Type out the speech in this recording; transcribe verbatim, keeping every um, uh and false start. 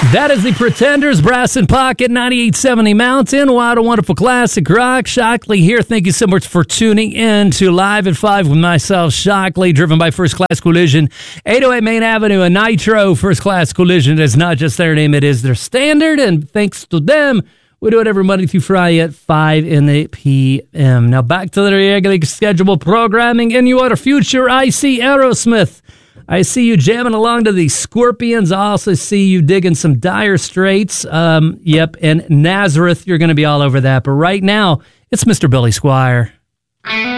That is the Pretenders, Brass and Pocket, ninety-eight seventy Mountain. Wild and wonderful classic rock. Shockley here. Thank you so much for tuning in to Live at five with myself, Shockley, driven by First Class Collision. eight oh eight Main Avenue, a Nitro First Class Collision is not just their name, it is their standard. And thanks to them, we do it every Monday through Friday at five in the p m. Now back to the regularly scheduled programming. In your future, I see Aerosmith. I see you jamming along to the Scorpions. I also see you digging some Dire Straits. Um, yep, and Nazareth. You're going to be all over that. But right now, it's Mister Billy Squier.